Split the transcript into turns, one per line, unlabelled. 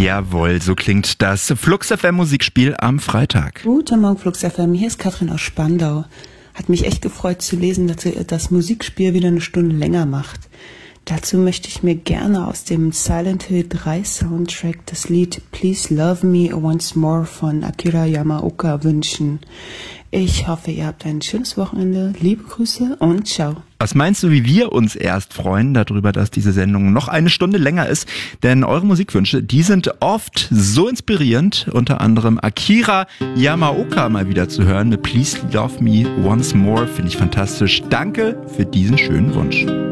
Jawohl, so klingt das Flux FM Musikspiel am Freitag.
Guten Morgen, Flux FM. Hier ist Katrin aus Spandau. Hat mich echt gefreut zu lesen, dass ihr das Musikspiel wieder eine Stunde länger macht. Dazu möchte ich mir gerne aus dem Silent Hill 3 Soundtrack das Lied Please Love Me Once More von Akira Yamaoka wünschen. Ich hoffe, ihr habt ein schönes Wochenende. Liebe Grüße und ciao.
Was meinst du, wie wir uns erst freuen darüber, dass diese Sendung noch eine Stunde länger ist? Denn eure Musikwünsche, die sind oft so inspirierend, unter anderem Akira Yamaoka mal wieder zu hören. Please Love Me Once More, finde ich fantastisch. Danke für diesen schönen Wunsch.